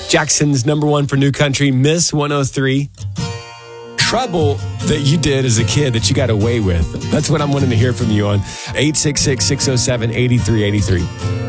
Jackson's number one for new country, Miss 103. Trouble that you did as a kid that you got away with. That's what I'm wanting to hear from you on 866-607-8383.